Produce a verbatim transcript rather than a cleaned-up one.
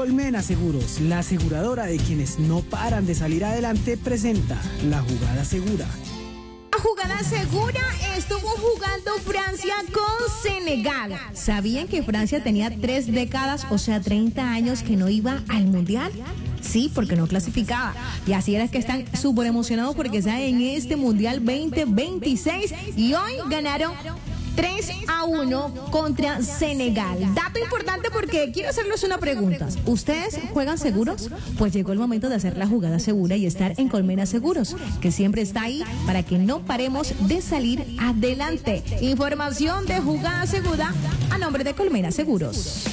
Colmena Seguros, la aseguradora de quienes no paran de salir adelante, presenta la jugada segura. La jugada segura estuvo jugando Francia con Senegal. ¿Sabían que Francia tenía tres décadas, o sea, treinta años que no iba al Mundial? Sí, porque no clasificaba. Y así era que están súper emocionados porque están en este Mundial veinte veintiséis y hoy ganaron tres a uno contra Senegal. Dato importante porque quiero hacerles una pregunta. ¿Ustedes juegan seguros? Pues llegó el momento de hacer la jugada segura y estar en Colmena Seguros, que siempre está ahí para que no paremos de salir adelante. Información de jugada segura a nombre de Colmena Seguros.